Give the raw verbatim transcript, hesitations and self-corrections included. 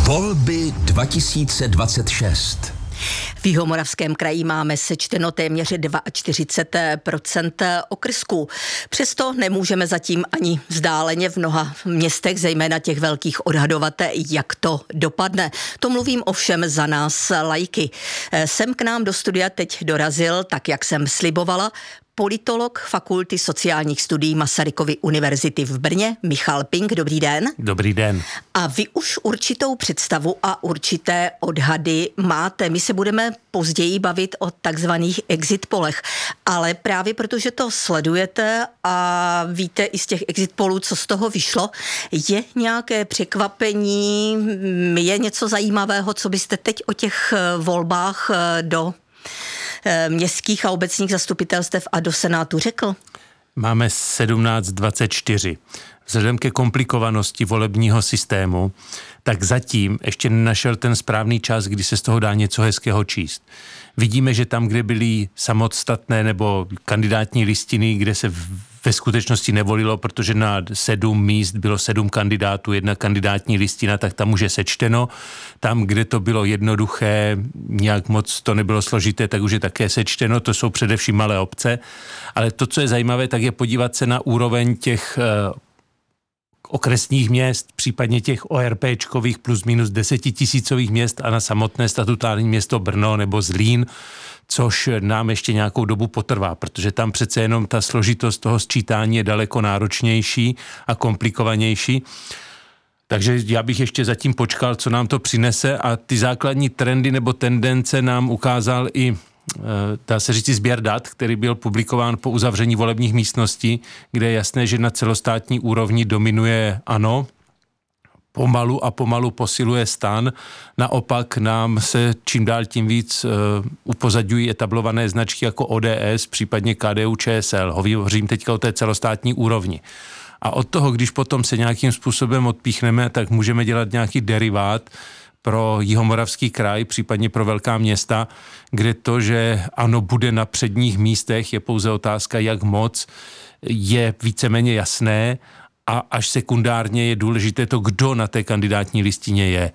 Volby dva tisíce dvacet šest. V Jihomoravském kraji máme sečteno téměř čtyřicet dva procent okrsků. Přesto nemůžeme zatím ani vzdáleně v mnoha městech, zejména těch velkých, odhadovat, jak to dopadne. To mluvím ovšem za nás laiky. Sem k nám do studia teď dorazil, tak jak jsem slibovala, politolog Fakulty sociálních studií Masarykovy univerzity v Brně, Michal Pink. Dobrý den. Dobrý den. A vy už určitou představu a určité odhady máte. My se budeme později bavit o takzvaných exit polech, ale právě protože to sledujete a víte i z těch exit polů, co z toho vyšlo, je nějaké překvapení, je něco zajímavého, co byste teď o těch volbách do městských a obecních zastupitelstev a do Senátu řekl? Máme sedmnáct dvacet čtyři. Vzhledem ke komplikovanosti volebního systému, tak zatím ještě nenašel ten správný čas, kdy se z toho dá něco hezkého číst. Vidíme, že tam, kde byly samostatné nebo kandidátní listiny, kde se ve skutečnosti nevolilo, protože na sedm míst bylo sedm kandidátů, jedna kandidátní listina, tak tam už je sečteno. Tam, kde to bylo jednoduché, nějak moc to nebylo složité, tak už je také sečteno. To jsou především malé obce. Ale to, co je zajímavé, tak je podívat se na úroveň těch okresních měst, případně těch ORPčkových plus minus desetitisícových měst a na samotné statutární město Brno nebo Zlín, což nám ještě nějakou dobu potrvá, protože tam přece jenom ta složitost toho sčítání je daleko náročnější a komplikovanější. Takže já bych ještě zatím počkal, co nám to přinese, a ty základní trendy nebo tendence nám ukázal i, dá se říct, sběr dat, který byl publikován po uzavření volebních místností, kde je jasné, že na celostátní úrovni dominuje ANO, pomalu a pomalu posiluje STAN. Naopak nám se čím dál tím víc uh, upozadňují etablované značky jako O D S, případně K D U Č S L. Hovořím teďka o té celostátní úrovni. A od toho, když potom se nějakým způsobem odpíchneme, tak můžeme dělat nějaký derivát pro Jihomoravský kraj, případně pro velká města, kde to, že ANO bude na předních místech, je pouze otázka, jak moc, je víceméně jasné, a až sekundárně je důležité to, kdo na té kandidátní listině je.